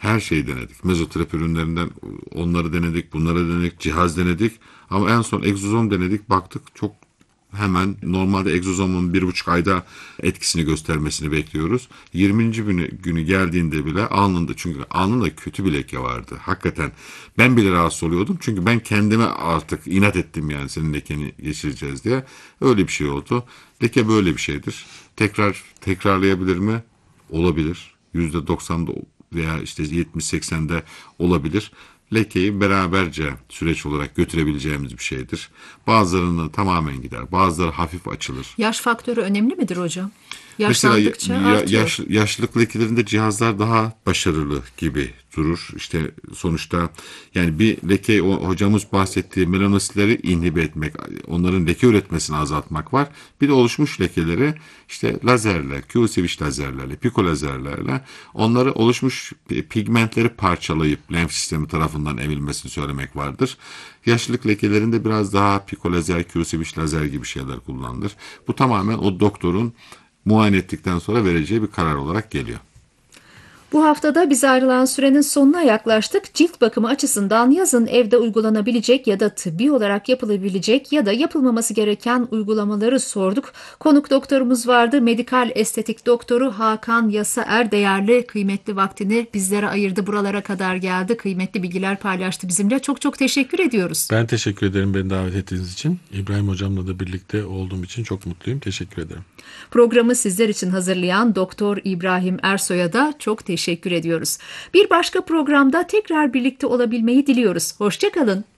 Her şeyi denedik. Mezoterapi ürünlerinden onları denedik, bunları denedik, cihaz denedik. Ama en son egzozom denedik. Baktık çok hemen normalde egzozomun 1,5 ayda etkisini göstermesini bekliyoruz. 20. günü geldiğinde bile anında, çünkü anında kötü bir leke vardı. Hakikaten ben bile rahatsız oluyordum. Çünkü ben kendime artık inat ettim yani senin lekeni geçireceğiz diye. Öyle bir şey oldu. Leke böyle bir şeydir. Tekrarlayabilir mi? Olabilir. %90'da veya işte 70-80'de olabilir. Lekeyi beraberce süreç olarak götürebileceğimiz bir şeydir. Bazılarının tamamen gider, bazıları hafif açılır. Yaş faktörü önemli midir hocam? Mesela Yaşlandıkça artıyor. yaşlılık lekelerinde cihazlar daha başarılı gibi durur. İşte sonuçta yani bir leke, o hocamız bahsettiği melanositleri inhibe etmek, onların leke üretmesini azaltmak var. Bir de oluşmuş lekeleri işte lazerle, Q-switch lazerlerle, piko lazerlerle onları oluşmuş pigmentleri parçalayıp lenf sistemi tarafından emilmesini söylemek vardır. Yaşlılık lekelerinde biraz daha piko lazer, Q-switch lazer gibi şeyler kullanılır. Bu tamamen o doktorun muayene ettikten sonra vereceği bir karar olarak geliyor. Bu haftada biz ayrılan sürenin sonuna yaklaştık. Cilt bakımı açısından yazın evde uygulanabilecek ya da tıbbi olarak yapılabilecek ya da yapılmaması gereken uygulamaları sorduk. Konuk doktorumuz vardı. Medikal estetik doktoru Hakan Yasa değerli kıymetli vaktini bizlere ayırdı. Buralara kadar geldi. Kıymetli bilgiler paylaştı bizimle. Çok çok teşekkür ediyoruz. Ben teşekkür ederim beni davet ettiğiniz için. İbrahim hocamla da birlikte olduğum için çok mutluyum. Teşekkür ederim. Programı sizler için hazırlayan Doktor İbrahim Ersoy'a da çok teşekkür ediyoruz. Bir başka programda tekrar birlikte olabilmeyi diliyoruz. Hoşça kalın.